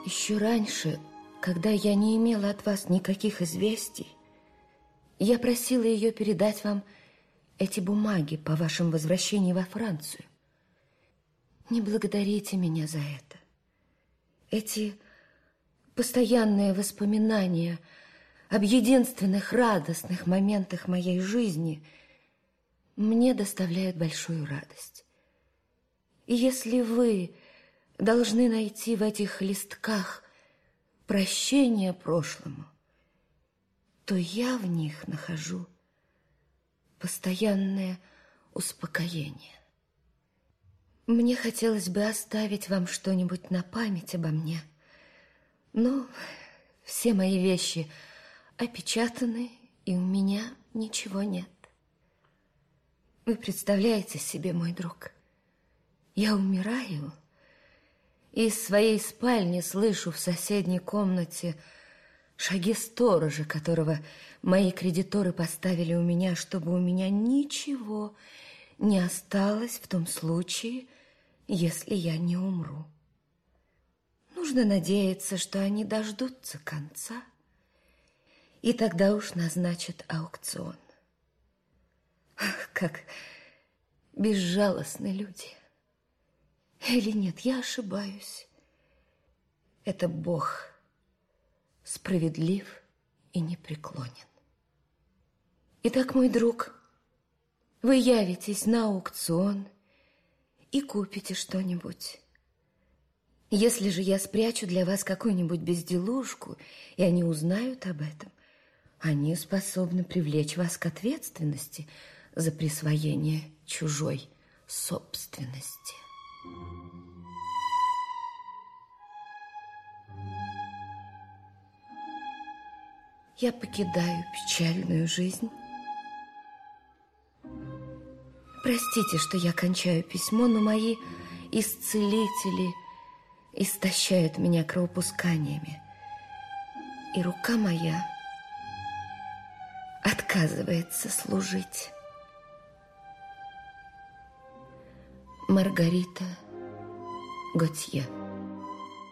Еще раньше, когда я не имела от вас никаких известий, я просила ее передать вам эти бумаги по вашему возвращении во Францию. Не благодарите меня за это. Эти постоянные воспоминания об единственных радостных моментах моей жизни мне доставляют большую радость. И если вы должны найти в этих листках прощение прошлому, то я в них нахожу постоянное успокоение. Мне хотелось бы оставить вам что-нибудь на память обо мне, но все мои вещи опечатаны, и у меня ничего нет. Вы представляете себе, мой друг, я умираю, и из своей спальни слышу в соседней комнате шаги сторожа, которого мои кредиторы поставили у меня, чтобы у меня ничего не осталось в том случае, если я не умру. Нужно надеяться, что они дождутся конца, и тогда уж назначат аукцион. Ах, как безжалостны люди! Или нет, я ошибаюсь. Это Бог справедлив и непреклонен. Итак, мой друг, вы явитесь на аукцион и купите что-нибудь. Если же я спрячу для вас какую-нибудь безделушку, и они узнают об этом, они способны привлечь вас к ответственности за присвоение чужой собственности. Я покидаю печальную жизнь. Простите, что я кончаю письмо, но мои исцелители истощают меня кровопусканиями, и рука моя отказывается служить. Маргарита Готье.